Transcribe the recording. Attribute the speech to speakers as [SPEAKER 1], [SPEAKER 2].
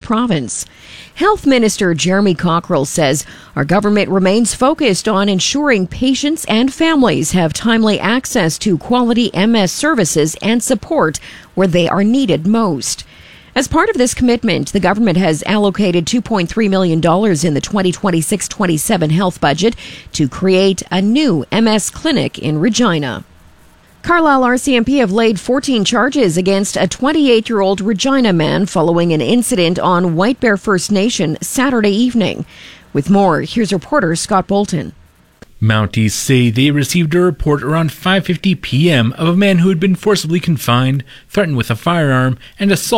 [SPEAKER 1] province. Health Minister Jeremy Cockrell says our government remains focused on ensuring patients and families have timely access to quality MS services and support where they are needed most. As part of this commitment, the government has allocated $2.3 million in the 2026-27 health budget to create a new MS clinic in Regina. Carlisle RCMP have laid 14 charges against a 28-year-old Regina man following an incident on White Bear First Nation Saturday evening. With more, here's reporter Scott Bolton.
[SPEAKER 2] Mounties say they received a report around 5:50 p.m. of a man who had been forcibly confined, threatened with a firearm, and assaulted